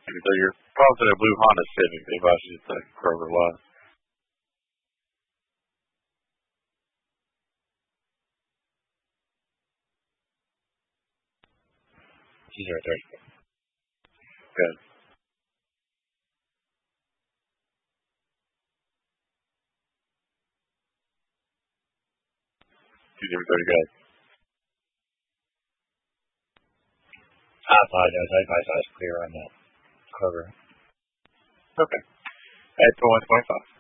So you're probably a blue Honda Civic. They bought you at the Kroger lot. She's right there. Good. She's everybody good. I apologize. I thought I was clear on that. Kroger. Okay. At 125.